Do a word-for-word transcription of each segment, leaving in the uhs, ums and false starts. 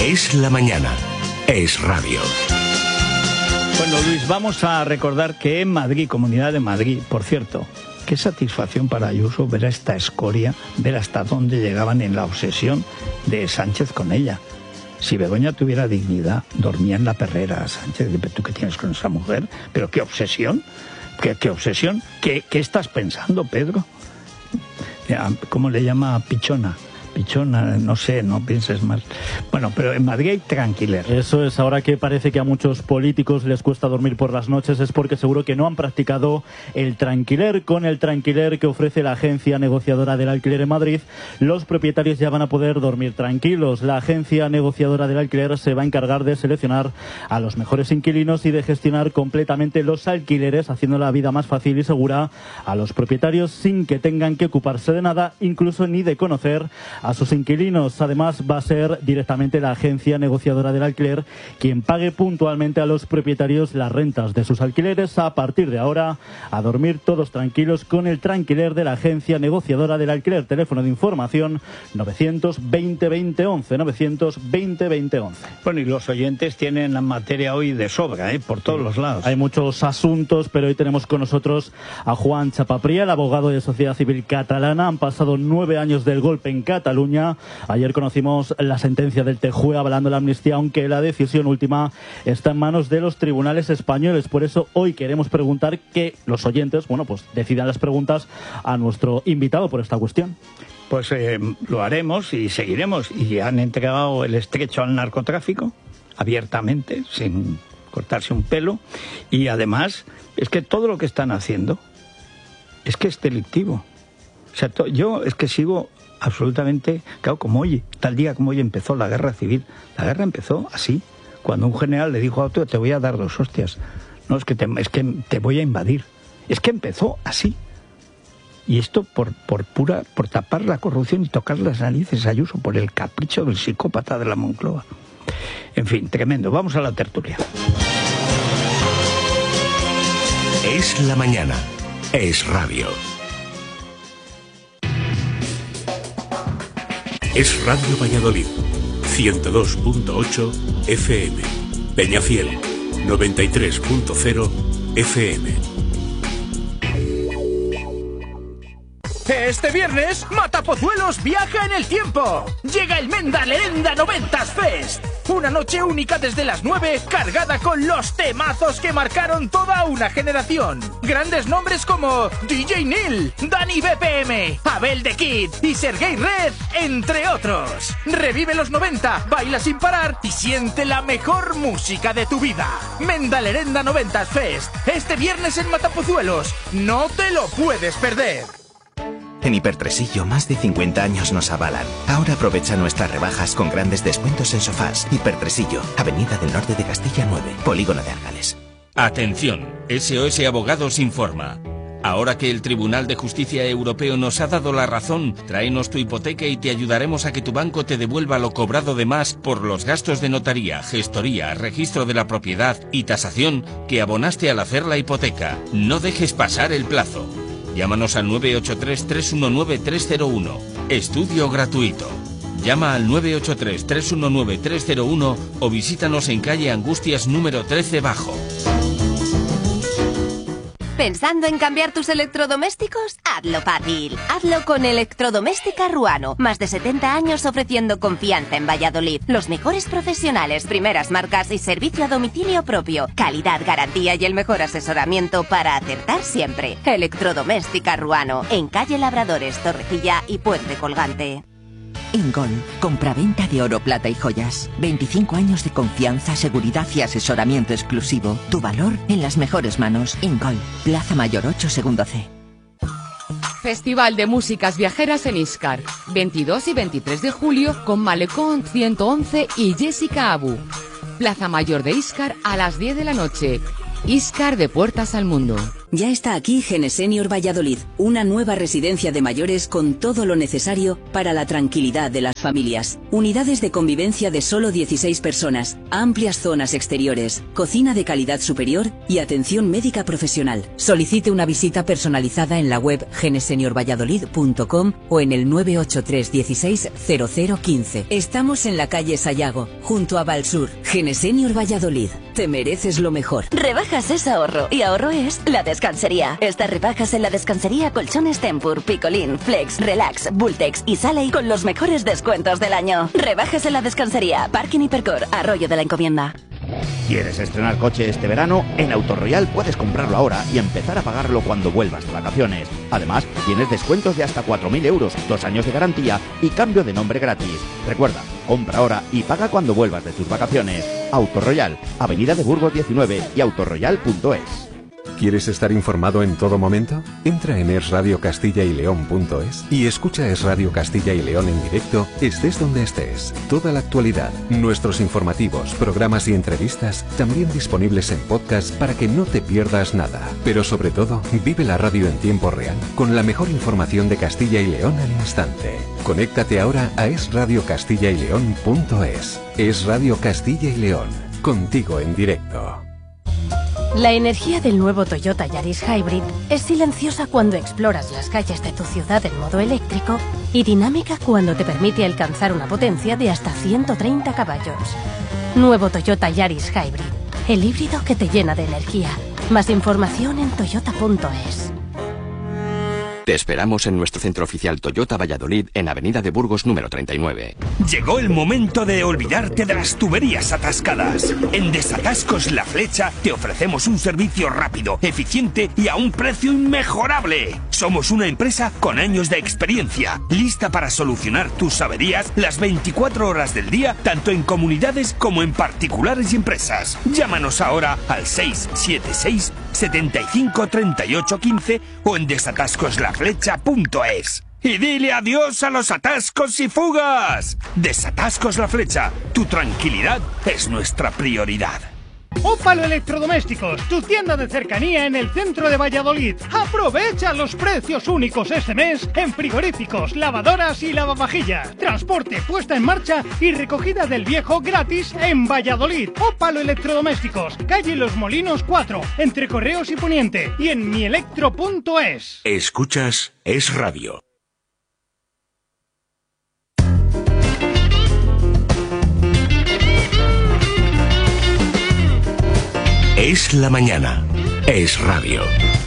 Es la mañana. Es radio. Bueno, Luis, vamos a recordar que en Madrid, Comunidad de Madrid, por cierto, qué satisfacción para Ayuso ver a esta escoria, ver hasta dónde llegaban en la obsesión de Sánchez con ella. Si Begoña tuviera dignidad, dormía en la perrera, Sánchez. ¿Tú qué tienes con esa mujer? ¿Pero qué obsesión? ¿Qué, qué obsesión? ¿Qué, qué estás pensando, Pedro? ¿Cómo le llama? Pichona. Pichona, no sé, no pienses más. Bueno, pero en Madrid hay tranquiler. Eso es, ahora que parece que a muchos políticos les cuesta dormir por las noches es porque seguro que no han practicado el tranquiler. Con el tranquiler que ofrece la agencia negociadora del alquiler en Madrid, los propietarios ya van a poder dormir tranquilos. La agencia negociadora del alquiler se va a encargar de seleccionar a los mejores inquilinos y de gestionar completamente los alquileres, haciendo la vida más fácil y segura a los propietarios sin que tengan que ocuparse de nada, incluso ni de conocer a sus inquilinos. Además, va a ser directamente la agencia negociadora del alquiler quien pague puntualmente a los propietarios las rentas de sus alquileres. A partir de ahora, a dormir todos tranquilos con el tranquiler de la agencia negociadora del alquiler. Teléfono de información novecientos veinte veinte once, novecientos veinte veinte once. Bueno, y los oyentes tienen la materia hoy de sobra, ¿eh? Por todos los lados. Hay muchos asuntos, pero hoy tenemos con nosotros a Juan Chapapría, el abogado de Sociedad Civil Catalana. Han pasado nueve años del golpe en Cataluña. Ayer conocimos la sentencia del T J U E avalando la amnistía, aunque la decisión última está en manos de los tribunales españoles. Por eso hoy queremos preguntar que los oyentes, bueno, pues decidan las preguntas a nuestro invitado por esta cuestión. Pues eh, lo haremos y seguiremos. Y han entregado el estrecho al narcotráfico abiertamente, sin cortarse un pelo. Y además es que todo lo que están haciendo es que es delictivo. O sea, yo es que sigo absolutamente, claro, como hoy, tal día como hoy empezó la guerra civil. La guerra empezó así, cuando un general le dijo a otro, te voy a dar dos hostias. No, es que te, es que te voy a invadir. Es que empezó así. Y esto por, por pura, por tapar la corrupción y tocar las narices a Ayuso, por el capricho del psicópata de la Moncloa. En fin, tremendo. Vamos a la tertulia. Es la mañana. Es radio. Es Radio Valladolid, ciento dos punto ocho F M. Peñafiel, noventa y tres punto cero F M. Este viernes, Matapozuelos viaja en el tiempo. Llega el Menda Lerenda noventas Fest. Una noche única desde las nueve, cargada con los temazos que marcaron toda una generación. Grandes nombres como D J Neil, Dani B P M, Abel The Kid y Sergei Red, entre otros. Revive los noventa, baila sin parar y siente la mejor música de tu vida. Menda Lerenda noventas Fest. Este viernes en Matapozuelos. No te lo puedes perder. En Hipertresillo, más de cincuenta años nos avalan. Ahora aprovecha nuestras rebajas con grandes descuentos en sofás. Hipertresillo, Avenida del Norte de Castilla nueve, Polígono de Argales. Atención, S O S Abogados informa. Ahora que el Tribunal de Justicia Europeo nos ha dado la razón, tráenos tu hipoteca y te ayudaremos a que tu banco te devuelva lo cobrado de más por los gastos de notaría, gestoría, registro de la propiedad y tasación que abonaste al hacer la hipoteca. No dejes pasar el plazo. Llámanos al nueve ocho tres, tres uno nueve, tres cero uno. Estudio gratuito. Llama al nueve ocho tres, tres uno nueve, tres cero uno o visítanos en calle Angustias número trece Bajo. ¿Pensando en cambiar tus electrodomésticos? Hazlo fácil. Hazlo con Electrodoméstica Ruano. Más de setenta años ofreciendo confianza en Valladolid. Los mejores profesionales, primeras marcas y servicio a domicilio propio. Calidad, garantía y el mejor asesoramiento para acertar siempre. Electrodoméstica Ruano. En calle Labradores, Torrecilla y Puente Colgante. Ingol, compraventa de oro, plata y joyas. veinticinco años de confianza, seguridad y asesoramiento exclusivo. Tu valor en las mejores manos. Ingol, Plaza Mayor ocho, segundo C. Festival de Músicas Viajeras en Íscar. veintidós y veintitrés de julio con Malecón ciento once y Jessica Abu. Plaza Mayor de Íscar a las diez de la noche. Íscar de puertas al mundo. Ya está aquí Genesenior Valladolid, una nueva residencia de mayores con todo lo necesario para la tranquilidad de las familias. Unidades de convivencia de solo dieciséis personas, amplias zonas exteriores, cocina de calidad superior y atención médica profesional. Solicite una visita personalizada en la web genesenior valladolid punto com o en el nueve ocho tres dieciséis cero cero quince. Estamos en la calle Sayago, junto a Valsur. Genesenior Valladolid, te mereces lo mejor. Rebajas es ahorro y ahorro es la descansería. Estas rebajas en la descansería colchones Tempur, Picolín, Flex, Relax, Bultex y Saley con los mejores descuentos del año. Rebajas en la descansería, Parking Hipercor, Arroyo de la Encomienda. ¿Quieres estrenar coche este verano? En Autoroyal puedes comprarlo ahora y empezar a pagarlo cuando vuelvas de vacaciones. Además, tienes descuentos de hasta cuatro mil euros, dos años de garantía y cambio de nombre gratis. Recuerda, compra ahora y paga cuando vuelvas de tus vacaciones. Autoroyal, Avenida de Burgos diecinueve y autoroyal punto es. ¿Quieres estar informado en todo momento? Entra en es radio castilla y león punto es y escucha Es Radio Castilla y León en directo, estés donde estés. Toda la actualidad, nuestros informativos, programas y entrevistas, también disponibles en podcast para que no te pierdas nada. Pero sobre todo, vive la radio en tiempo real, con la mejor información de Castilla y León al instante. Conéctate ahora a es radio castilla y león punto es. Es Radio Castilla y León, contigo en directo. La energía del nuevo Toyota Yaris Hybrid es silenciosa cuando exploras las calles de tu ciudad en modo eléctrico y dinámica cuando te permite alcanzar una potencia de hasta ciento treinta caballos. Nuevo Toyota Yaris Hybrid, el híbrido que te llena de energía. Más información en toyota punto es. Te esperamos en nuestro centro oficial Toyota Valladolid en Avenida de Burgos número treinta y nueve. Llegó el momento de olvidarte de las tuberías atascadas. En Desatascos La Flecha te ofrecemos un servicio rápido, eficiente y a un precio inmejorable. Somos una empresa con años de experiencia, lista para solucionar tus averías las veinticuatro horas del día, tanto en comunidades como en particulares y empresas. Llámanos ahora al seis siete seis, setenta y cinco, treinta y ocho, quince o en desatascos la flecha punto es. Y dile adiós a los atascos y fugas. Desatascos La Flecha, tu tranquilidad es nuestra prioridad. Ópalo Electrodomésticos, tu tienda de cercanía en el centro de Valladolid. Aprovecha los precios únicos este mes en frigoríficos, lavadoras y lavavajillas. Transporte, puesta en marcha y recogida del viejo gratis en Valladolid. Ópalo Electrodomésticos, calle Los Molinos cuatro, entre Correos y Poniente y en mielectro punto es. Escuchas Es Radio. Es la mañana. Es radio.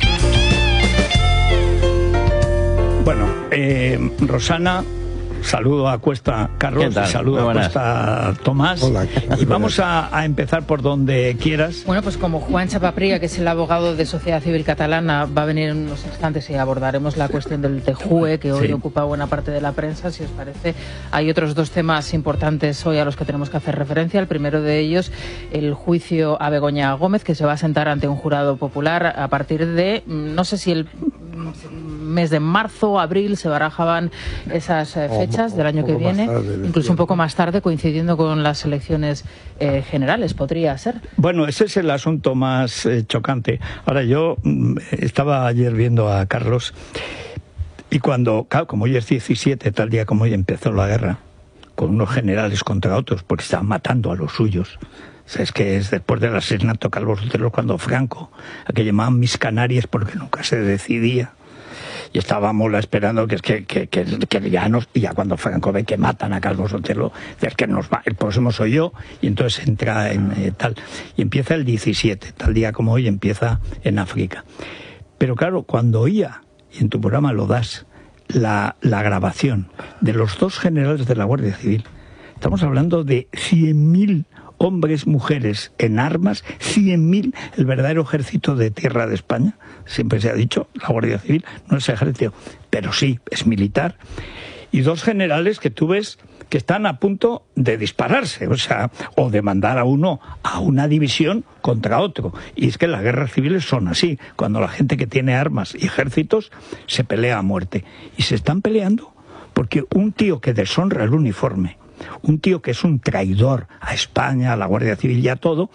Bueno, eh, Rosana, saludo a Cuesta Carlos, saludo a Cuesta Tomás. Hola. Y vamos a, a empezar por donde quieras. Bueno, pues como Juan Chapapría, que es el abogado de Sociedad Civil Catalana, va a venir en unos instantes y abordaremos la cuestión del TEJUE, que hoy sí ocupa buena parte de la prensa, si os parece. Hay otros dos temas importantes hoy a los que tenemos que hacer referencia. El primero de ellos, el juicio a Begoña Gómez, que se va a sentar ante un jurado popular a partir de, no sé si el mes de marzo o abril se barajaban esas eh, fechas o, del año que viene, tarde, incluso un poco más tarde, coincidiendo con las elecciones eh, generales, podría ser. Bueno, ese es el asunto más eh, chocante. Ahora, yo mm, estaba ayer viendo a Carlos y cuando, claro, como hoy es diecisiete, tal día como hoy empezó la guerra, con unos generales contra otros, porque estaban matando a los suyos. O sea, es que es después del asesinato de Calvo Sotelo, cuando Franco, a que llamaban mis Canarias porque nunca se decidía. Y estábamos esperando que es que, que, que, que ya nos, y ya cuando Franco ve que matan a Calvo Sotelo, es que nos va, el próximo soy yo, y entonces entra en eh, tal, y empieza el diecisiete, tal día como hoy empieza en África. Pero claro, cuando oía, y en tu programa lo das, la, la grabación de los dos generales de la Guardia Civil, estamos hablando de cien mil hombres, mujeres en armas, cien mil, el verdadero ejército de tierra de España. Siempre se ha dicho, la Guardia Civil no es ejército, pero sí, es militar. Y dos generales que tú ves que están a punto de dispararse, o sea, o de mandar a uno a una división contra otro. Y es que las guerras civiles son así, cuando la gente que tiene armas y ejércitos se pelea a muerte. Y se están peleando porque un tío que deshonra el uniforme, un tío que es un traidor a España, a la Guardia Civil y a todo,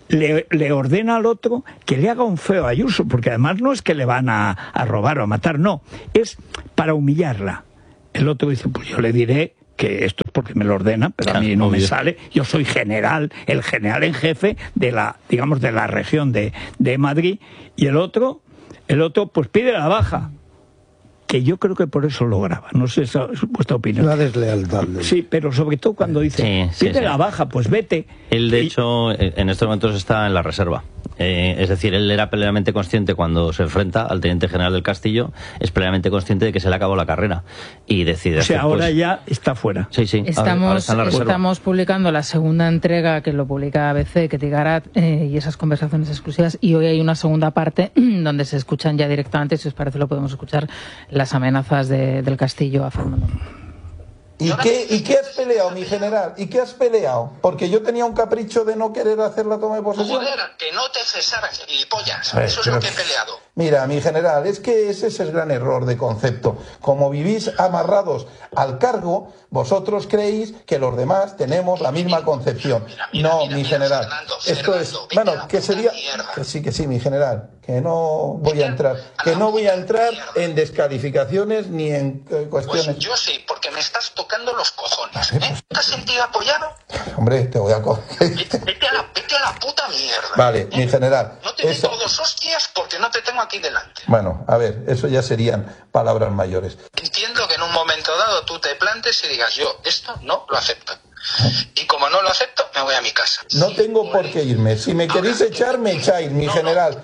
le, le ordena al otro que le haga un feo a Ayuso, porque además no es que le van a, a robar o a matar, no, es para humillarla. El otro dice, pues yo le diré que esto es porque me lo ordena, pero a mí no me sale. Yo soy general, el general en jefe de la, digamos, de la región de, de Madrid, y el otro, el otro, pues pide la baja. Que yo creo que por eso lo graba. No sé esa es vuestra opinión. La deslealtad. Sí, pero sobre todo cuando dice, sí, sí, pide sí. la baja, pues vete. Él, de y... hecho, en estos momentos está en la reserva. Eh, es decir, él era plenamente consciente cuando se enfrenta al teniente general del Castillo, es plenamente consciente de que se le acabó la carrera y decide. O sea, hacer, ahora pues... ya está fuera. Sí, sí. Estamos, ahora está en la reserva. estamos publicando la segunda entrega que lo publica A B C, que Tigarat, eh, y esas conversaciones exclusivas, y hoy hay una segunda parte donde se escuchan ya directamente, si os parece lo podemos escuchar, las amenazas de, del Castillo a Fernando. ¿Y qué, ¿Y qué has peleado, mi general? ¿Y qué has peleado? Porque yo tenía un capricho de no querer hacer la toma de posesión. Joder, que no te cesaras, gilipollas. Ver, Eso es pero... lo que he peleado. Mira, mi general, es que ese es el gran error de concepto. Como vivís amarrados al cargo, vosotros creéis que los demás tenemos la misma concepción. Mira, mira, no, mira, mi mira, general. Fernando, Esto Fernando, es, bueno, que sería, mierda. que sí, que sí, mi general, que no voy vete a entrar, a que no voy a entrar mierda. en descalificaciones ni en eh, cuestiones. Pues yo sí, porque me estás tocando los cojones. ¿Eh? ¿Te has sentido apoyado? Hombre, te voy a coger. Vete, vete, a la, vete a la puta mierda. Vale, ¿eh? mi general. No te eso... meto dos hostias porque no te tengo aquí delante. Bueno, a ver, eso ya serían palabras mayores. Entiendo que en un momento dado tú te plantes y digas, yo esto no lo acepto. Y como no lo acepto, me voy a mi casa. No tengo por qué irme. Si me queréis echar, me echáis, mi no, general.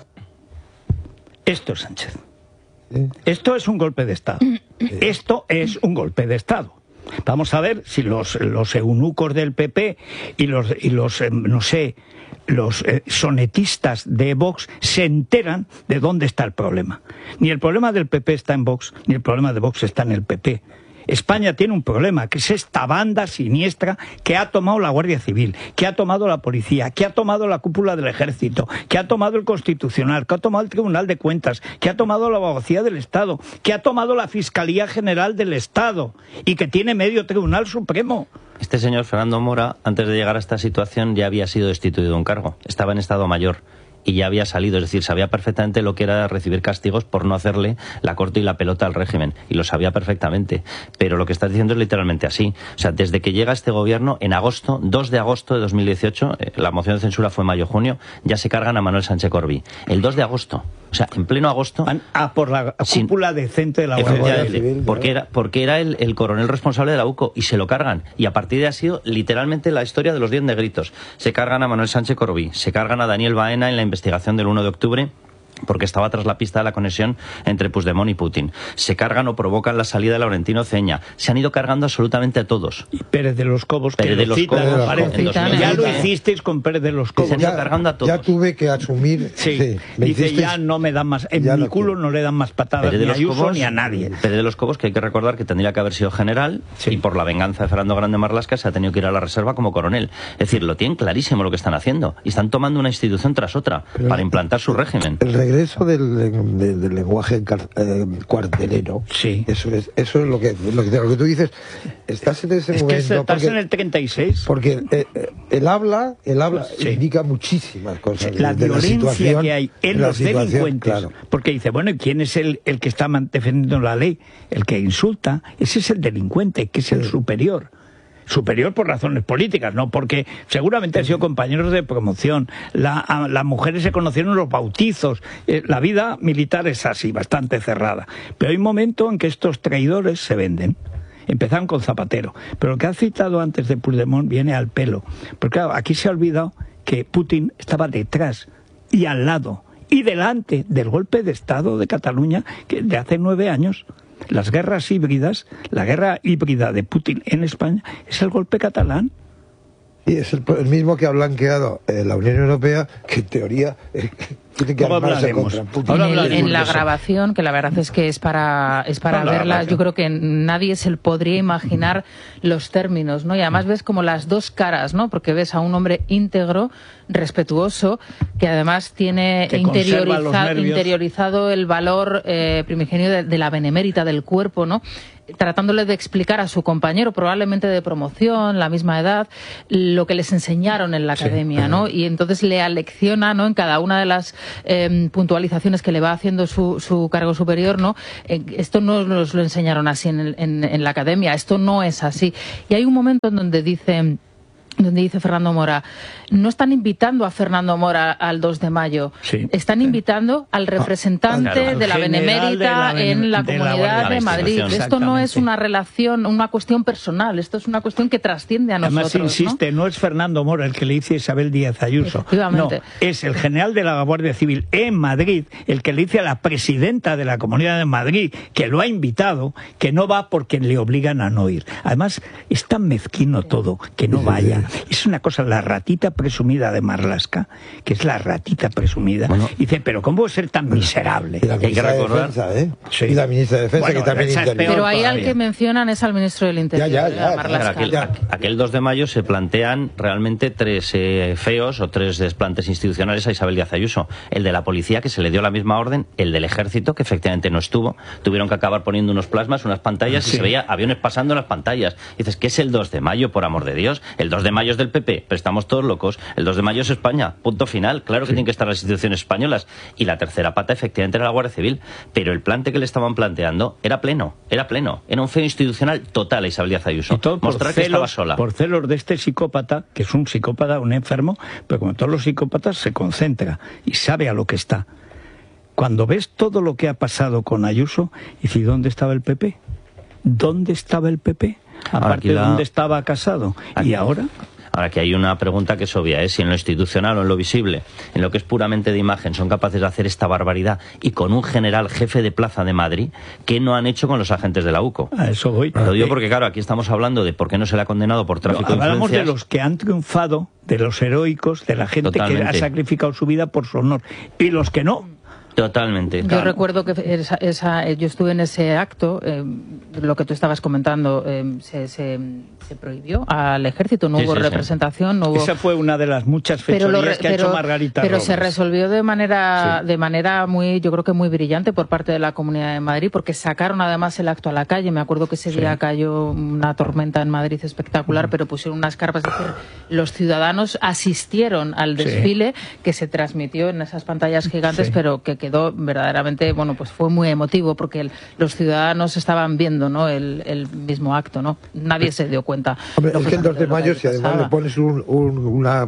Esto, Sánchez. Esto es un golpe de Estado. Esto es un golpe de Estado. Vamos a ver si los, los eunucos del P P y los, y los eh, no sé, los eh, sonetistas de Vox se enteran de dónde está el problema. Ni el problema del P P está en Vox, ni el problema de Vox está en el P P. España tiene un problema, que es esta banda siniestra que ha tomado la Guardia Civil, que ha tomado la policía, que ha tomado la cúpula del Ejército, que ha tomado el Constitucional, que ha tomado el Tribunal de Cuentas, que ha tomado la Abogacía del Estado, que ha tomado la Fiscalía General del Estado y que tiene medio Tribunal Supremo. Este señor Fernando Mora, antes de llegar a esta situación, ya había sido destituido de un cargo. Estaba en estado mayor. Y ya había salido, es decir, sabía perfectamente lo que era recibir castigos por no hacerle la corte y la pelota al régimen, y lo sabía perfectamente, pero lo que estás diciendo es literalmente así. O sea, desde que llega este gobierno, en agosto, dos de agosto de dos mil dieciocho, eh, la moción de censura fue mayo-junio, ya se cargan a Manuel Sánchez Corbí. El dos de agosto, o sea, en pleno agosto... Ah, por la cúpula decente de la Guardia Civil. Porque era, porque era el, el coronel responsable de la U C O, y se lo cargan, y a partir de ahí ha sido literalmente la historia de los diez negritos. Se cargan a Manuel Sánchez Corbí, se cargan a Daniel Baena en la investigación del uno de octubre, porque estaba tras la pista de la conexión entre Puigdemont y Putin. Se cargan o provocan la salida de Laurentino Ceña. Se han ido cargando absolutamente a todos. Y Pérez de los Cobos, Pérez que de los citan, Cobos, parece. Ya lo hicisteis con Pérez de los Cobos. Se han ido cargando a todos. Ya tuve que asumir... Sí, sí dice, hicisteis... ya no me dan más... En mi no culo quiero. no le dan más patadas Pérez de ni a los Ayuso Cobos, ni a nadie. Pérez de los Cobos, que hay que recordar que tendría que haber sido general, sí. Y por la venganza de Fernando Grande Marlaska se ha tenido que ir a la reserva como coronel. Es decir, lo tienen clarísimo lo que están haciendo. Y están tomando una institución tras otra Pero para implantar su régimen. El regreso del... De, del lenguaje eh, cuartelero, sí. eso es eso es lo que lo que, lo que tú dices. Estás en ese es momento que estás porque, en el treinta y seis, porque eh, el habla el habla sí. indica muchísimas cosas, la de, violencia de la que hay en los delincuentes, claro. Porque dice, bueno, ¿y quién es el, el que está defendiendo la ley? El que insulta, ese es el delincuente, que es sí. el superior. Superior por razones políticas, no porque seguramente han sido compañeros de promoción, la, a, las mujeres se conocieron en los bautizos, eh, la vida militar es así, bastante cerrada, pero hay un momento en que estos traidores se venden. Empezaron con Zapatero, pero lo que ha citado antes de Puigdemont viene al pelo, porque claro, aquí se ha olvidado que Putin estaba detrás y al lado y delante del golpe de Estado de Cataluña que de hace nueve años. Las guerras híbridas, la guerra híbrida de Putin en España es el golpe catalán. Y es el, el mismo que ha blanqueado eh, la Unión Europea, que en teoría eh, tiene que armarse contra Putin. En, el, en la grabación, que la verdad es que es para es para no, verla, yo creo que nadie se podría imaginar los términos, ¿no? Y además ves como las dos caras, ¿no? Porque ves a un hombre íntegro, respetuoso, que además tiene que interioriza, interiorizado el valor eh, primigenio de, de la benemérita del cuerpo, ¿no? tratándole de explicar a su compañero, probablemente de promoción, la misma edad, lo que les enseñaron en la academia, sí, ¿no? Y entonces le alecciona, ¿no?, en cada una de las eh, puntualizaciones que le va haciendo su, su cargo superior, ¿no? Eh, esto no nos lo enseñaron así en, en, en la academia, esto no es así. Y hay un momento en donde dice... donde dice Fernando Mora, no están invitando a Fernando Mora al dos de mayo, sí, están invitando al representante ah, claro, de la Benemérita de la Bene en la Comunidad de, de Madrid. Esto no es una relación, una cuestión personal, esto es una cuestión que trasciende a nosotros. Además, insiste, ¿no? no es Fernando Mora el que le dice a Isabel Díaz Ayuso, no, es el general de la Guardia Civil en Madrid el que le dice a la presidenta de la Comunidad de Madrid, que lo ha invitado, que no va porque le obligan a no ir. Además, es tan mezquino todo, que no vaya. Es una cosa, la ratita presumida de Marlaska, que es la ratita presumida, bueno, dice, pero ¿cómo puede ser tan miserable? Y la ministra de Defensa, ¿eh? Sí. Y la ministra de Defensa, bueno, que también interviene. Pero ahí al que mencionan es al ministro del Interior. Ya, ya, ya, Marlaska. Aquel, ya. aquel dos de mayo se plantean realmente tres eh, feos o tres desplantes institucionales a Isabel Díaz Ayuso. El de la policía, que se le dio la misma orden, el del ejército, que efectivamente no estuvo. Tuvieron que acabar poniendo unos plasmas, unas pantallas, sí, y se veía aviones pasando en las pantallas. Y dices, ¿qué es el dos de mayo, por amor de Dios? El dos de mayo es del P P, pero estamos todos locos. El dos de mayo es España, punto final. Claro que sí, tienen que estar las instituciones españolas. Y la tercera pata, efectivamente, era la Guardia Civil. Pero el plante que le estaban planteando era pleno, era pleno. Era un feo institucional total a Isabel Díaz Ayuso. Y todo Mostrar celos, que estaba sola. Por celos de este psicópata, que es un psicópata, un enfermo, pero como todos los psicópatas se concentra y sabe a lo que está. Cuando ves todo lo que ha pasado con Ayuso, dices, ¿dónde estaba el P P? ¿Dónde estaba el P P? Aparte, la... ¿dónde estaba Casado? Aquí. ¿Y ahora? Ahora, que hay una pregunta que es obvia, es si en lo institucional o en lo visible, en lo que es puramente de imagen, son capaces de hacer esta barbaridad, y con un general jefe de plaza de Madrid, ¿qué no han hecho con los agentes de la UCO? A eso voy. Lo digo porque, claro, aquí estamos hablando de por qué no se le ha condenado por tráfico no, de influencias. Hablamos de los que han triunfado, de los heroicos, de la gente Totalmente. que ha sacrificado su vida por su honor, y los que no. Totalmente. Yo claro. recuerdo que esa, esa, yo estuve en ese acto, eh, lo que tú estabas comentando, eh, se, se, se prohibió al ejército, no sí, hubo sí, representación, sí. no hubo... Esa fue una de las muchas fechorías re, que ha pero, hecho Margarita Pero Robles. se resolvió de manera, sí. de manera muy, yo creo que muy brillante por parte de la Comunidad de Madrid, porque sacaron además el acto a la calle. Me acuerdo que ese sí. día cayó una tormenta en Madrid espectacular, mm. pero pusieron unas carpas, es decir, los ciudadanos asistieron al desfile sí. que se transmitió en esas pantallas gigantes, sí. pero que quedó verdaderamente, bueno, pues fue muy emotivo porque el, los ciudadanos estaban viendo, ¿no?, el, el mismo acto, ¿no? Nadie se dio cuenta. Hombre, es que el dos de mayo, si además le pones un, un, una,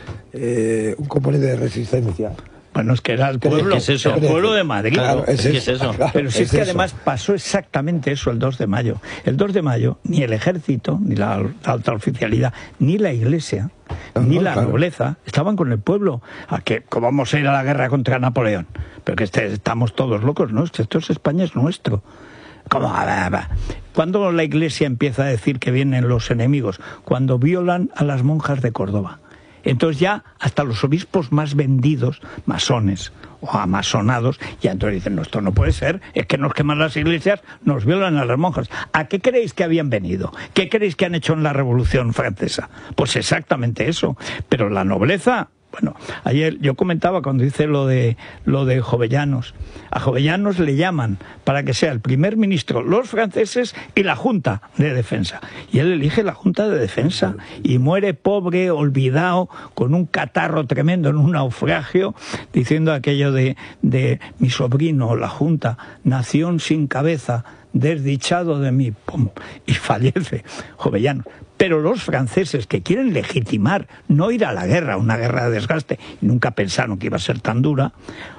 eh, un componente de resistencia. Bueno, es que era el pueblo, ¿Qué es eso? el pueblo de Madrid. Claro, es ¿Qué es eso? Claro, Pero si es, es que eso. además pasó exactamente eso el dos de mayo. El dos de mayo, ni el ejército, ni la, la alta oficialidad, ni la iglesia, no, ni la claro. nobleza estaban con el pueblo. A que, ¿cómo vamos a ir a la guerra contra Napoleón? Pero que este, estamos todos locos, ¿no? Esto es España, es nuestro. ¿Cómo? ¿Cuándo la iglesia empieza a decir que vienen los enemigos? Cuando violan a las monjas de Córdoba. Entonces ya hasta los obispos más vendidos, masones o amasonados, ya entonces dicen, no, esto no puede ser, es que nos queman las iglesias, nos violan a las monjas. ¿A qué creéis que habían venido? ¿Qué creéis que han hecho en la Revolución Francesa? Pues exactamente eso. Pero la nobleza... Bueno, ayer yo comentaba cuando hice lo de lo de Jovellanos. A Jovellanos le llaman para que sea el primer ministro los franceses y la Junta de Defensa. Y él elige la Junta de Defensa y muere pobre, olvidado, con un catarro tremendo en un naufragio, diciendo aquello de, de mi sobrino, la Junta, nación sin cabeza, desdichado de mí, pum, y fallece Jovellanos. Pero los franceses, que quieren legitimar no ir a la guerra, una guerra de desgaste, y nunca pensaron que iba a ser tan dura,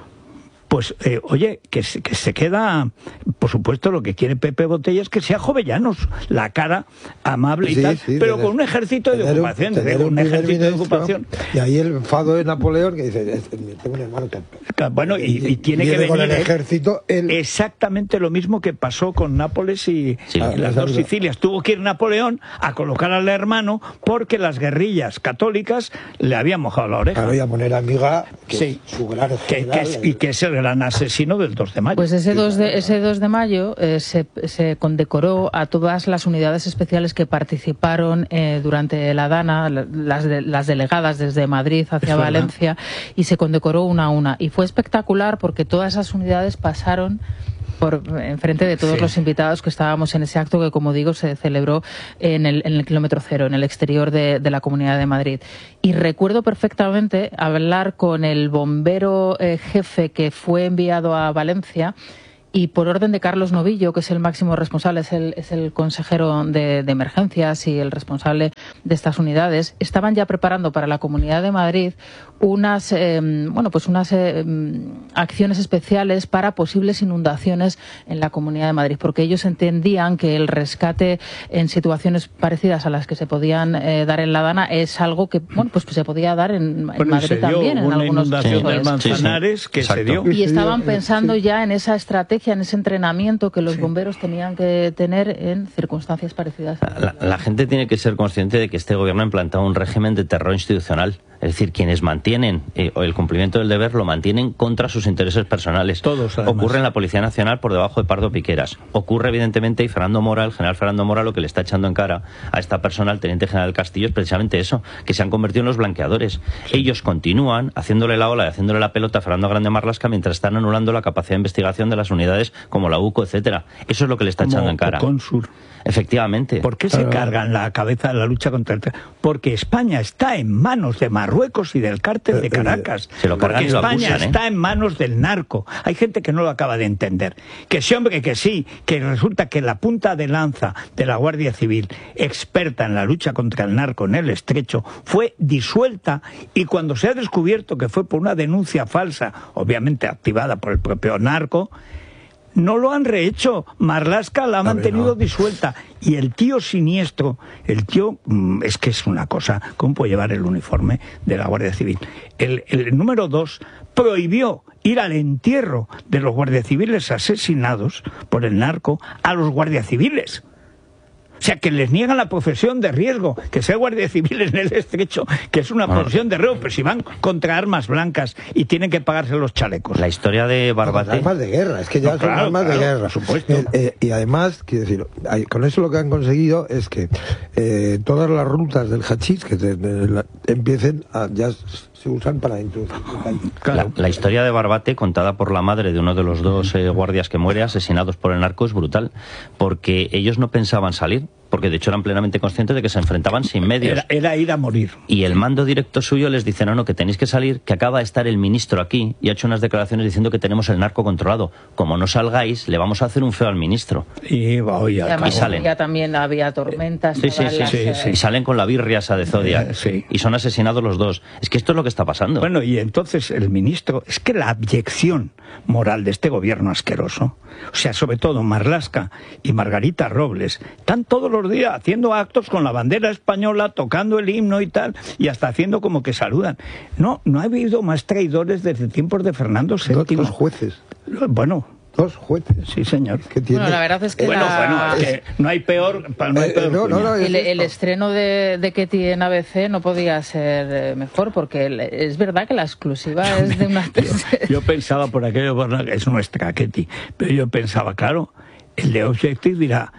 pues, eh, oye, que se, que se queda, por supuesto, lo que quiere Pepe Botella es que sea Jovellanos, la cara amable y sí, tal, sí, pero tener, con un ejército de ocupación, un, un, un ejército de ocupación. Y ahí el enfado de Napoleón, que dice, tengo un hermano torpe. Bueno, y, y, y tiene y que venir con el ejército el... exactamente lo mismo que pasó con Nápoles y, sí, y las dos Sicilias. Tuvo que ir Napoleón a colocar al hermano porque las guerrillas católicas le habían mojado la oreja. Claro, y a poner amiga, que sí, es su gran que, que es, y que es el gran asesino del dos de mayo. Pues ese dos de, ese dos de mayo eh, se, se condecoró a todas las unidades especiales que participaron eh, durante la Dana, las, de, las delegadas desde Madrid hacia Valencia, y se condecoró una a una. Y fue espectacular porque todas esas unidades pasaron por enfrente de todos Sí. los invitados que estábamos en ese acto que, como digo, se celebró en el, en el kilómetro cero, en el exterior de, de la Comunidad de Madrid. Y recuerdo perfectamente hablar con el bombero eh, jefe que fue enviado a Valencia, y por orden de Carlos Novillo, que es el máximo responsable, es el, es el consejero de, de emergencias y el responsable de estas unidades, estaban ya preparando para la Comunidad de Madrid unas, eh, bueno, pues unas eh, acciones especiales para posibles inundaciones en la Comunidad de Madrid, porque ellos entendían que el rescate en situaciones parecidas a las que se podían eh, dar en La Dana es algo que, bueno, pues se podía dar en, en Bueno, Madrid se dio también, en una algunos inundación casos. del Manzanares que se dio. Y estaban pensando ya en esa estrategia, en ese entrenamiento que los bomberos tenían que tener en circunstancias parecidas. La, la gente tiene que ser consciente de que este gobierno ha implantado un régimen de terror institucional. Es decir, quienes mantienen eh, el cumplimiento del deber lo mantienen contra sus intereses personales. Todos, además. Ocurre en la Policía Nacional por debajo de Pardo Piqueras. Ocurre, evidentemente, y Fernando Mora, el general Fernando Mora, lo que le está echando en cara a esta persona, al teniente general Castillo, es precisamente eso, que se han convertido en los blanqueadores. Ellos continúan haciéndole la ola y haciéndole la pelota a Fernando Grande Marlaska mientras están anulando la capacidad de investigación de las unidades como la UCO, etcétera. Eso es lo que le está Como echando en cara. Cónsul. Efectivamente. ¿Por qué se cargan la cabeza de la lucha contra el terror? Porque España está en manos de Marruecos y del cártel de Caracas. Se lo cargan Porque y lo España acusan, ¿eh? está en manos del narco. Hay gente que no lo acaba de entender. Que sí, hombre, que sí, que resulta que la punta de lanza de la Guardia Civil, experta en la lucha contra el narco en el Estrecho, fue disuelta, y cuando se ha descubierto que fue por una denuncia falsa, obviamente activada por el propio narco, no lo han rehecho. Marlaska la ha mantenido no. disuelta. Y el tío siniestro, el tío, es que es una cosa, ¿cómo puede llevar el uniforme de la Guardia Civil? El, el número dos prohibió ir al entierro de los guardias civiles asesinados por el narco a los guardias civiles. O sea, que les niegan la profesión de riesgo, que sea guardia civil en el Estrecho, que es una bueno, profesión de riesgo, pero si van contra armas blancas y tienen que pagarse los chalecos. La historia de Barbate... No, armas de guerra, es que ya no, son claro, armas claro, de guerra. Por supuesto. Eh, eh, y además, quiero decir, con eso lo que han conseguido es que eh, todas las rutas del hachís que te, de, la, empiecen a... ya se usan para introducir. Claro. La, la historia de Barbate, contada por la madre de uno de los dos eh, guardias que muere asesinados por el narco, es brutal, porque ellos no pensaban salir, porque de hecho eran plenamente conscientes de que se enfrentaban sin medios. Era, era ir a morir. Y el mando directo suyo les dice, no, no, que tenéis que salir, que acaba de estar el ministro aquí y ha hecho unas declaraciones diciendo que tenemos el narco controlado. Como no salgáis, le vamos a hacer un feo al ministro. Y, voy a... y además y salen. Ya también había tormentas. Sí, sí, sí, las, sí, eh... sí. Y salen con la birria esa de Zodiac. Eh, sí. Y son asesinados los dos. Es que esto es lo que está pasando. Bueno, y entonces el ministro... Es que la abyección moral de este gobierno asqueroso, o sea, sobre todo Marlaska y Margarita Robles, están todos los días haciendo actos con la bandera española, tocando el himno y tal, y hasta haciendo como que saludan. No, no ha habido más traidores desde tiempos de Fernando séptimo. Dos jueces. Bueno... Dos jueces. Sí, señor. ¿Qué tiene? Bueno, la verdad es que, bueno, la... bueno, es que no hay peor... No hay peor eh, no, no, no, el, el estreno de, de Ketty en A B C no podía ser mejor, porque es verdad que la exclusiva es de una... yo, yo pensaba por aquello, bueno, es nuestra Ketty, pero yo pensaba, claro, el de Objective dirá...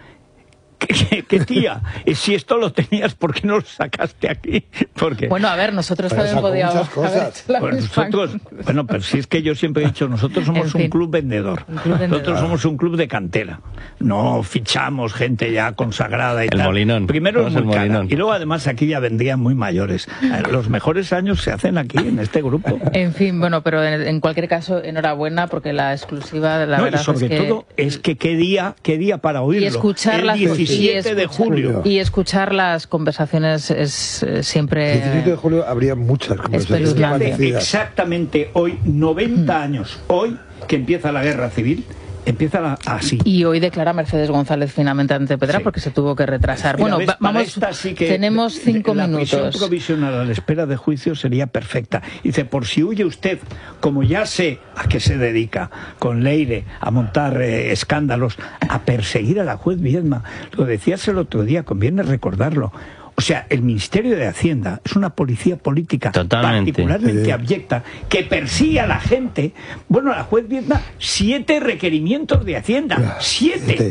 ¿Qué, qué tía? Si esto lo tenías, ¿por qué no lo sacaste aquí? Porque... Bueno, a ver, nosotros pero también podíamos haber hecho la bueno, nosotros, bueno, pero si es que yo siempre he dicho, nosotros somos en fin, un club vendedor. Un club vendedor. Nosotros somos un club de cantera. No fichamos gente ya consagrada y el tal. Molinón. Primero es muy cara. Y luego además aquí ya vendrían muy mayores. Los mejores años se hacen aquí, en este grupo. En fin, bueno, pero en, en cualquier caso, enhorabuena, porque la exclusiva de la no, verdad y sobre es que... todo es que qué día, qué día para oírlo. Y escuchar el las diecisiete de julio. Y escuchar las conversaciones es eh, siempre... El diecisiete de julio habría muchas conversaciones. Exactamente hoy, noventa años, hoy que empieza la guerra civil, empieza la, así. Y hoy declara Mercedes González finalmente ante Pedra, sí, porque se tuvo que retrasar. Mira, bueno, ves, vamos, sí que tenemos cinco la minutos. La prisión provisional a la espera de juicio sería perfecta. Dice, por si huye usted, como ya sé a qué se dedica, con Leire, a montar eh, escándalos, a perseguir a la juez Viedma. Lo decías el otro día, conviene recordarlo. O sea, el Ministerio de Hacienda es una policía política Totalmente. particularmente sí. abyecta que persigue a la gente. Bueno, la juez Viedma, siete requerimientos de Hacienda, siete. siete.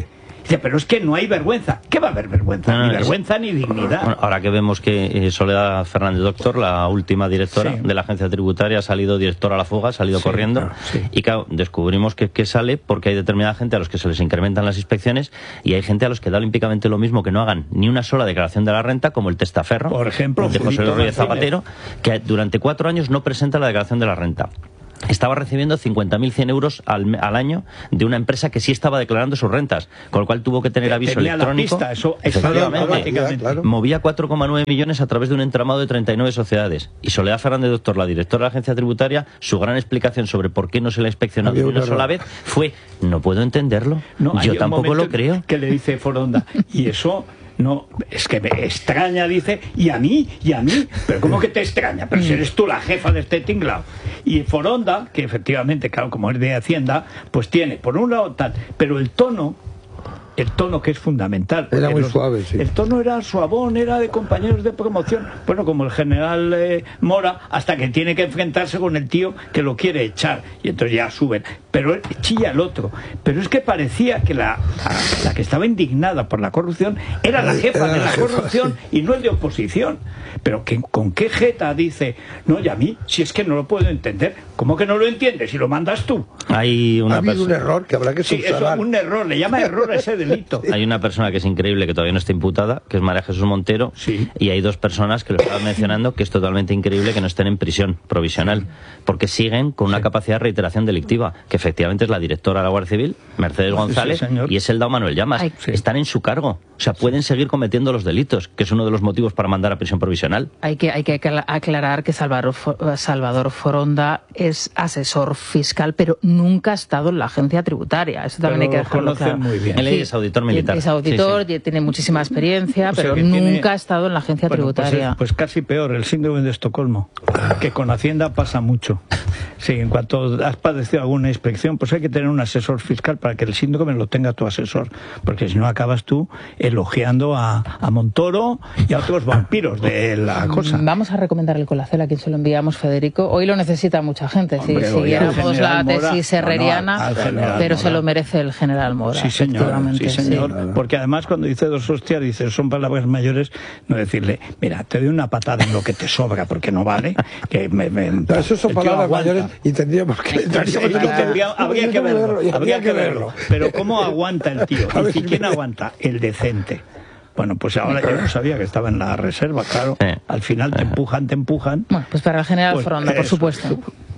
Dice, pero es que no hay vergüenza. ¿Qué va a haber vergüenza? No, no, ni es... vergüenza ni dignidad. Bueno, ahora que vemos que eh, Soledad Fernández Doctor, la última directora sí. de la agencia tributaria, ha salido directora a la fuga, ha salido sí, corriendo, claro, sí. y claro, descubrimos que, que sale porque hay determinada gente a los que se les incrementan las inspecciones y hay gente a los que da olímpicamente lo mismo que no hagan ni una sola declaración de la renta, como el testaferro, por ejemplo, de José Luis Rodríguez Zapatero, que durante cuatro años no presenta la declaración de la renta. Estaba recibiendo cincuenta mil cien euros al, al año de una empresa que sí estaba declarando sus rentas, con lo cual tuvo que tener aviso Tenía electrónico. La pista, eso, efectivamente, claro, claro. Movía cuatro coma nueve millones a través de un entramado de treinta y nueve sociedades. Y Soledad Fernández Doctor, la directora de la agencia tributaria, su gran explicación sobre por qué no se le ha inspeccionado de una sola vez fue: no puedo entenderlo, no, yo tampoco lo creo. Que le dice Foronda, y eso... No, es que me extraña, dice, y a mí, y a mí, pero ¿cómo que te extraña? Pero si eres tú la jefa de este tinglao. Y Foronda, que efectivamente, claro, como es de Hacienda, pues tiene, por un lado tal, pero el tono, el tono que es fundamental. Era muy los, suave, sí. El tono era suavón, era de compañeros de promoción, bueno, como el general eh, Mora, hasta que tiene que enfrentarse con el tío que lo quiere echar, y entonces ya suben. Pero chilla el otro. Pero es que parecía que la, la, la que estaba indignada por la corrupción era la jefa era de la, la jefa, corrupción sí. y no el de oposición. Pero que, ¿con qué jeta dice? No, y a mí, si es que no lo puedo entender. ¿Cómo que no lo entiendes si lo mandas tú? Hay una ha habido un error que habrá que subsanar. Sí, eso, un error, le llama error a ese delito. Hay una persona que es increíble, que todavía no está imputada, que es María Jesús Montero, sí. y hay dos personas que lo estaban mencionando, que es totalmente increíble que no estén en prisión provisional, porque siguen con una sí. capacidad de reiteración delictiva, que efectivamente es la directora de la Guardia Civil, Mercedes González, sí, y es el Dao Manuel Llamas. Ay, sí. Están en su cargo, o sea, pueden seguir cometiendo los delitos, que es uno de los motivos para mandar a prisión provisional. Hay que, hay que aclarar que Salvador, Salvador Foronda es asesor fiscal, pero nunca ha estado en la agencia tributaria. Eso también pero hay que dejarlo claro. Muy bien. Él es auditor militar. Es auditor, sí, sí. tiene muchísima experiencia, o sea, pero nunca tiene... ha estado en la agencia bueno, tributaria. Pues, es, pues casi peor, el síndrome de Estocolmo, que con Hacienda pasa mucho. Sí, en cuanto has padecido alguna inspección, pues hay que tener un asesor fiscal para que el síndrome lo tenga tu asesor, porque si no acabas tú elogiando a, a Montoro y a otros vampiros de la cosa. Vamos a recomendar el Colacel a quien se lo enviamos, Federico. Hoy lo necesita mucha gente. Hombre, si siguiéramos la tesis herreriana, no, no, al, al pero Mora. Se lo merece el general Mora. Sí, señor. Sí, señor. Sí. Porque además cuando dice dos hostias, dice, son palabras mayores, no decirle, mira, te doy una patada en lo que te sobra porque no vale. Que me, me, no, eso son palabras mayores y tendríamos que... Tendríamos que tendría, habría que verlo, habría que verlo. Pero ¿cómo aguanta el tío? ¿Y si quién aguanta? El decente. Bueno, pues ahora yo no sabía que estaba en la reserva, claro. Sí. Al final te empujan, te empujan. Bueno, pues para el general pues Foronda, por supuesto.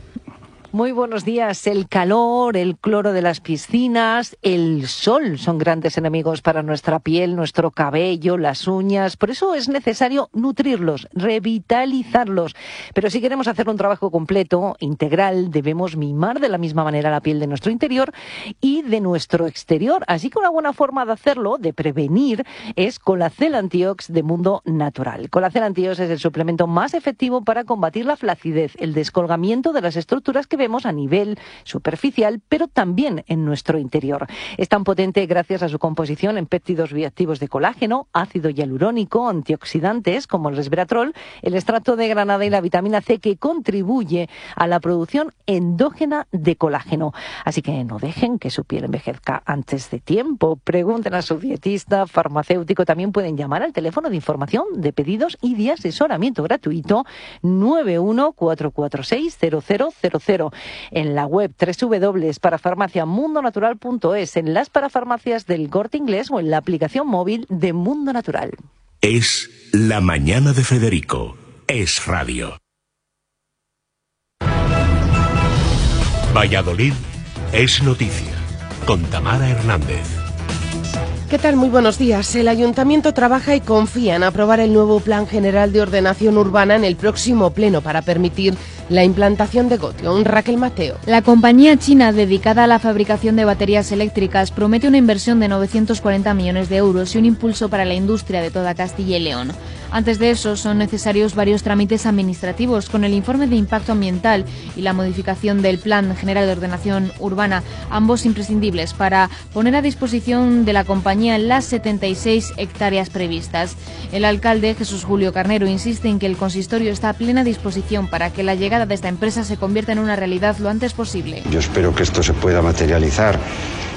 Muy buenos días. El calor, el cloro de las piscinas, el sol son grandes enemigos para nuestra piel, nuestro cabello, las uñas. Por eso es necesario nutrirlos, revitalizarlos. Pero si queremos hacer un trabajo completo, integral, debemos mimar de la misma manera la piel de nuestro interior y de nuestro exterior. Así que una buena forma de hacerlo, de prevenir, es Colacel Antiox de Mundo Natural. Colacel Antiox es el suplemento más efectivo para combatir la flacidez, el descolgamiento de las estructuras que vemos a nivel superficial, pero también en nuestro interior. Es tan potente gracias a su composición en péptidos bioactivos de colágeno, ácido hialurónico, antioxidantes como el resveratrol, el extracto de granada y la vitamina C que contribuye a la producción endógena de colágeno. Así que no dejen que su piel envejezca antes de tiempo. Pregunten a su dietista, farmacéutico. También pueden llamar al teléfono de información, de pedidos y de asesoramiento gratuito nueve uno cuatro cuatro seis cero cero cero cero. En la web doble u doble u doble u punto parafarmacia mundo natural punto es, en las parafarmacias del Corte Inglés o en la aplicación móvil de Mundo Natural. Es La Mañana de Federico. Es radio. Valladolid es noticia. Con Tamara Hernández. ¿Qué tal? Muy buenos días. El Ayuntamiento trabaja y confía en aprobar el nuevo Plan General de Ordenación Urbana en el próximo pleno para permitir la implantación de Gotion. Raquel Mateo. La compañía china dedicada a la fabricación de baterías eléctricas promete una inversión de novecientos cuarenta millones de euros y un impulso para la industria de toda Castilla y León. Antes de eso, son necesarios varios trámites administrativos, con el informe de impacto ambiental y la modificación del Plan General de Ordenación Urbana, ambos imprescindibles para poner a disposición de la compañía las setenta y seis hectáreas previstas. El alcalde, Jesús Julio Carnero, insiste en que el consistorio está a plena disposición para que la llegada de esta empresa se convierta en una realidad lo antes posible. Yo espero que esto se pueda materializar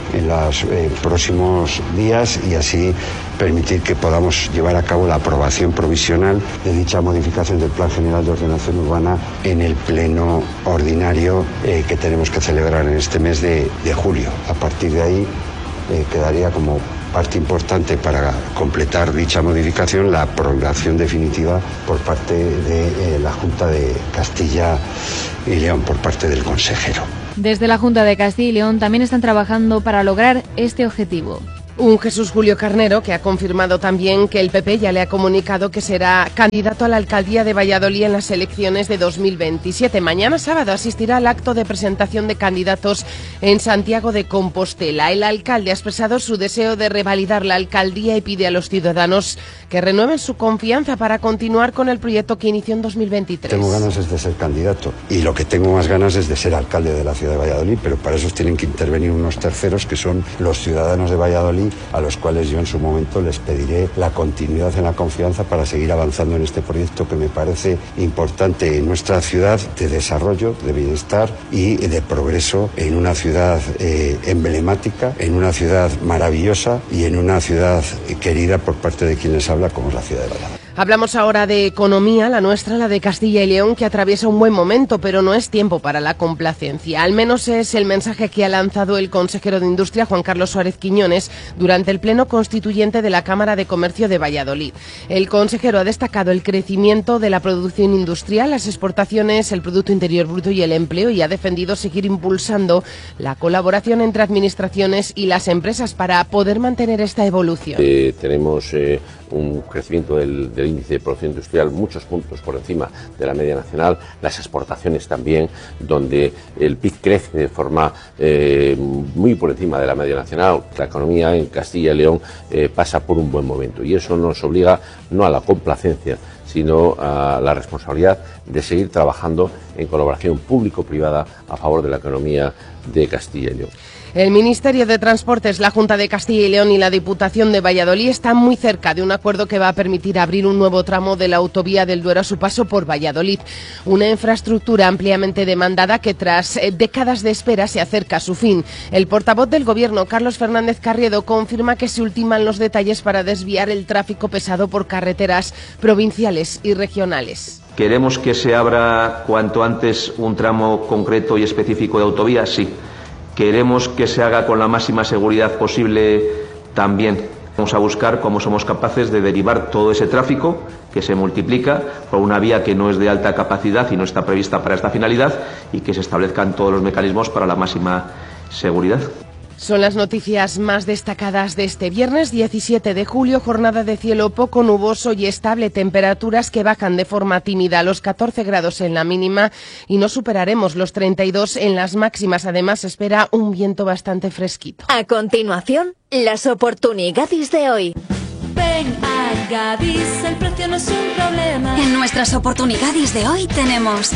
en los eh, próximos días y así permitir que podamos llevar a cabo la aprobación provisional de dicha modificación del Plan General de Ordenación Urbana en el pleno ordinario eh, que tenemos que celebrar en este mes de, de julio. A partir de ahí eh, quedaría como parte importante para completar dicha modificación la aprobación definitiva por parte de eh, la Junta de Castilla y León, por parte del consejero. Desde la Junta de Castilla y León también están trabajando para lograr este objetivo. Un Jesús Julio Carnero que ha confirmado también que el P P ya le ha comunicado que será candidato a la alcaldía de Valladolid en las elecciones de dos mil veintisiete. Mañana sábado asistirá al acto de presentación de candidatos en Santiago de Compostela. El alcalde ha expresado su deseo de revalidar la alcaldía y pide a los ciudadanos que renueven su confianza para continuar con el proyecto que inició en dos mil veintitrés. Tengo ganas es de ser candidato y lo que tengo más ganas es de ser alcalde de la ciudad de Valladolid, pero para eso tienen que intervenir unos terceros que son los ciudadanos de Valladolid, a los cuales yo en su momento les pediré la continuidad en la confianza para seguir avanzando en este proyecto que me parece importante en nuestra ciudad, de desarrollo, de bienestar y de progreso, en una ciudad eh, emblemática, en una ciudad maravillosa y en una ciudad querida por parte de quienes habla, como es la ciudad de Valladolid. Hablamos ahora de economía, la nuestra, la de Castilla y León, que atraviesa un buen momento, pero no es tiempo para la complacencia. Al menos es el mensaje que ha lanzado el consejero de Industria, Juan Carlos Suárez Quiñones, durante el pleno constituyente de la Cámara de Comercio de Valladolid. El consejero ha destacado el crecimiento de la producción industrial, las exportaciones, el Producto Interior Bruto y el empleo, y ha defendido seguir impulsando la colaboración entre administraciones y las empresas para poder mantener esta evolución. Eh, tenemos eh, un crecimiento del, del índice de producción industrial muchos puntos por encima de la media nacional, las exportaciones también, donde el P I B crece de forma eh, muy por encima de la media nacional. La economía en Castilla y León eh, pasa por un buen momento y eso nos obliga no a la complacencia, sino a la responsabilidad de seguir trabajando en colaboración público-privada a favor de la economía de Castilla y León. El Ministerio de Transportes, la Junta de Castilla y León y la Diputación de Valladolid están muy cerca de un acuerdo que va a permitir abrir un nuevo tramo de la autovía del Duero a su paso por Valladolid. Una infraestructura ampliamente demandada que tras eh, décadas de espera se acerca a su fin. El portavoz del Gobierno, Carlos Fernández Carriedo, confirma que se ultiman los detalles para desviar el tráfico pesado por carreteras provinciales y regionales. ¿Queremos que se abra cuanto antes un tramo concreto y específico de autovía? Sí. ¿Queremos que se haga con la máxima seguridad posible? También. Vamos a buscar cómo somos capaces de derivar todo ese tráfico que se multiplica por una vía que no es de alta capacidad y no está prevista para esta finalidad y que se establezcan todos los mecanismos para la máxima seguridad. Son las noticias más destacadas de este viernes diecisiete de julio, jornada de cielo poco nuboso y estable, temperaturas que bajan de forma tímida a los catorce grados en la mínima y no superaremos los treinta y dos en las máximas. Además, se espera un viento bastante fresquito. A continuación, las oportunidades de hoy. Ven a Gadis, el precio no es un problema. En nuestras oportunidades de hoy tenemos...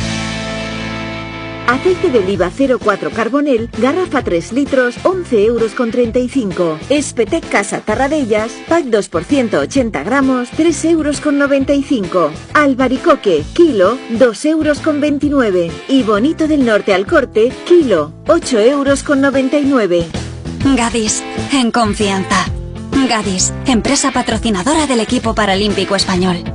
aceite de oliva cero cuatro Carbonel, garrafa tres litros, once euros con treinta y cinco. Espetec Casa Tarradellas, pack dos por ciento ochenta gramos, tres euros con noventa y cinco. Albaricoque, kilo, dos euros con veintinueve. Y Bonito del Norte al Corte, kilo, ocho euros con noventa y nueve. Gadis, en confianza. Gadis, empresa patrocinadora del equipo paralímpico español.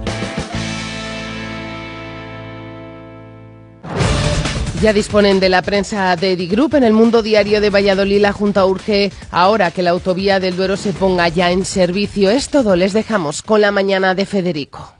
Ya disponen de la prensa de Digroup. En el Mundo Diario de Valladolid, la Junta urge ahora que la autovía del Duero se ponga ya en servicio. Es todo, les dejamos con la mañana de Federico.